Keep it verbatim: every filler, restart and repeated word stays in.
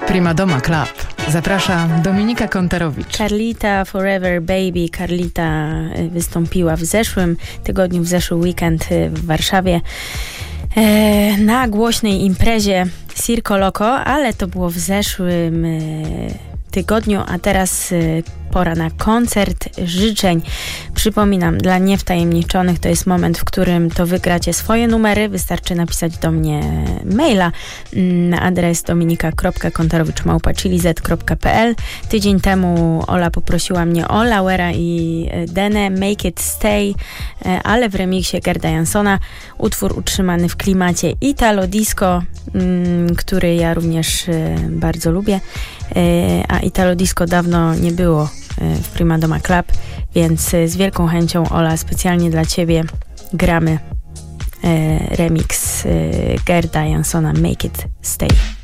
Prima Doma Club. Zaprasza Dominika Kontarowicz. Carlita Forever Baby. Carlita wystąpiła w zeszłym tygodniu, w zeszły weekend w Warszawie e, na głośnej imprezie Circo Loco, ale to było w zeszłym e, tygodniu, a teraz e, pora na koncert życzeń. Przypominam, dla niewtajemniczonych to jest moment, w którym to wygracie swoje numery. Wystarczy napisać do mnie maila na adres dominika kropka kontarowicz małpa chilizet kropka p l. Tydzień temu Ola poprosiła mnie o Lauera i Denę Make It Stay, ale w remiksie Gerda Jansona. Utwór utrzymany w klimacie Italo Disco, który ja również bardzo lubię. A Italo Disco dawno nie było w Prima Doma Club, więc z wielką chęcią, Ola, specjalnie dla Ciebie gramy remix Gerda Jansona Make It Stay.